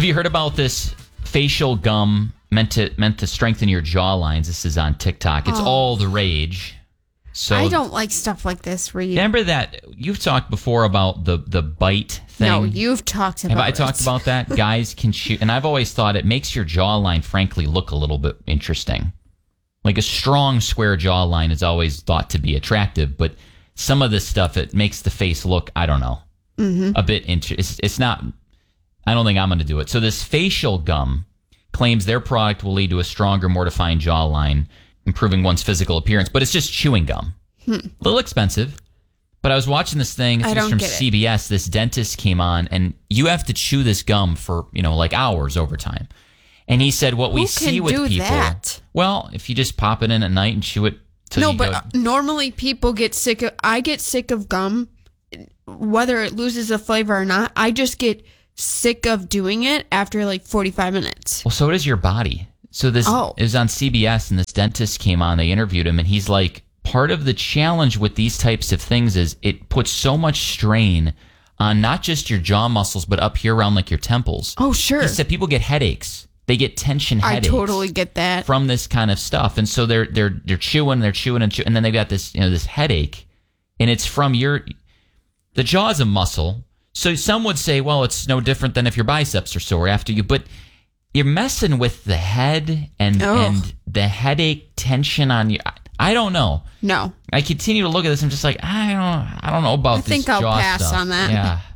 Have you heard about this facial gum meant to strengthen your jaw lines? This is on TikTok. It's all the rage. So I don't like stuff like this, Reed. remember that you've talked before about the bite thing? No, you've talked about it. Have I talked about that? Guys can chew, and I've always thought it makes your jawline, frankly, look a little bit interesting. Like a strong, square jawline is always thought to be attractive, but some of this stuff, it makes the face look, I don't know, a bit interesting. It's not, I don't think I'm going to do it. So this facial gum claims their product will lead to a stronger, more defined jawline, improving one's physical appearance, but it's just chewing gum. A little expensive, but I was watching this thing. This was from CBS. This dentist came on, and you have to chew this gum for, like hours over time. And he said what we see with people. That? Well, if you just pop it in at night and chew it normally people get sick of, I get sick of gum, whether it loses a flavor or not. I just get sick of doing it after like 45 minutes. Well, so does your body. So it was on CBS, and this dentist came on. They interviewed him, and he's like, part of the challenge with these types of things is it puts so much strain on not just your jaw muscles, but up here around like your temples. Oh, sure. He said people get headaches. They get tension headaches. I totally get that from this kind of stuff, and so they're chewing, and then they got this this headache, and it's from the jaw is a muscle. So some would say, well, it's no different than if your biceps are sore after you, but you're messing with the head and the headache tension on you. I don't know. No. I continue to look at this. I'm just like, I don't know about this jaw stuff. I think I'll pass on that. Yeah.